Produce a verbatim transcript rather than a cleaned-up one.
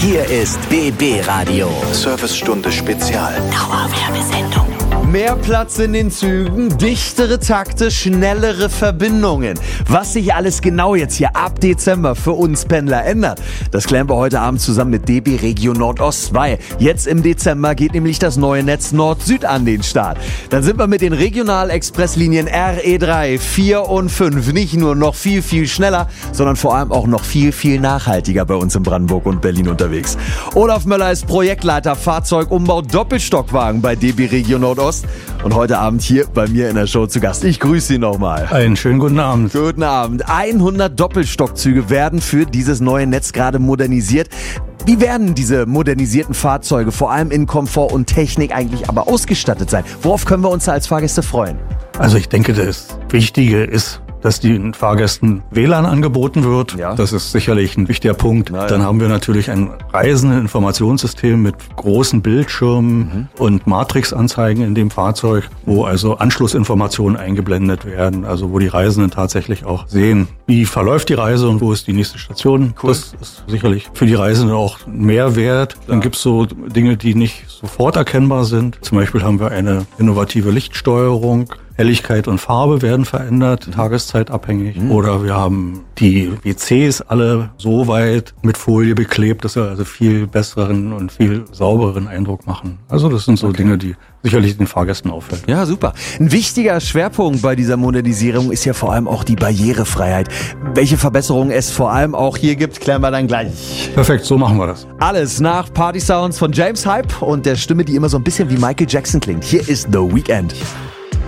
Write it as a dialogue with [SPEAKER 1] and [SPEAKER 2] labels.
[SPEAKER 1] Hier ist B B Radio.
[SPEAKER 2] Servicestunde Spezial.
[SPEAKER 1] Dauerwerbesendung.
[SPEAKER 3] Mehr Platz in den Zügen, dichtere Takte, schnellere Verbindungen. Was sich alles genau jetzt hier ab Dezember für uns Pendler ändert, das klären wir heute Abend zusammen mit D B Regio Nordost, weil jetzt im Dezember geht nämlich das neue Netz Nord-Süd an den Start. Dann sind wir mit den Regional-Express-Linien R E drei, vier und fünf nicht nur noch viel, viel schneller, sondern vor allem auch noch viel, viel nachhaltiger bei uns in Brandenburg und Berlin unterwegs. Olaf Möller ist Projektleiter Fahrzeugumbau Doppelstockwagen bei D B Regio Nordost und heute Abend hier bei mir in der Show zu Gast. Ich grüße Sie nochmal.
[SPEAKER 4] Einen schönen guten Abend.
[SPEAKER 3] Guten Abend. hundert Doppelstockzüge werden für dieses neue Netz gerade modernisiert. Wie werden diese modernisierten Fahrzeuge vor allem in Komfort und Technik eigentlich aber ausgestattet sein? Worauf können wir uns da als Fahrgäste freuen?
[SPEAKER 4] Also ich denke, das Wichtige ist, dass den Fahrgästen W L A N angeboten wird.
[SPEAKER 3] Ja.
[SPEAKER 4] Das ist sicherlich ein wichtiger Punkt.
[SPEAKER 3] Na ja.
[SPEAKER 4] Dann haben wir natürlich ein Reiseninformationssystem mit großen Bildschirmen mhm. und Matrixanzeigen in dem Fahrzeug, wo also Anschlussinformationen eingeblendet werden, also wo die Reisenden tatsächlich auch sehen, wie verläuft die Reise und wo ist die nächste Station. Cool. Das ist sicherlich für die Reisenden auch ein Mehrwert. Ja. Dann gibt's so Dinge, die nicht sofort erkennbar sind. Zum Beispiel haben wir eine innovative Lichtsteuerung. Helligkeit und Farbe werden verändert, mhm. tageszeitabhängig. Mhm. Oder wir haben die W Cs alle so weit mit Folie beklebt, dass sie also viel besseren und viel saubereren Eindruck machen. Also das sind so okay. Dinge, die sicherlich den Fahrgästen auffällt.
[SPEAKER 3] Ja, super. Ein wichtiger Schwerpunkt bei dieser Modernisierung ist ja vor allem auch die Barrierefreiheit. Welche Verbesserungen es vor allem auch hier gibt, klären wir dann gleich.
[SPEAKER 4] Perfekt, so machen wir das.
[SPEAKER 3] Alles nach Party Sounds von James Hype und der Stimme, die immer so ein bisschen wie Michael Jackson klingt. Hier ist The Weeknd.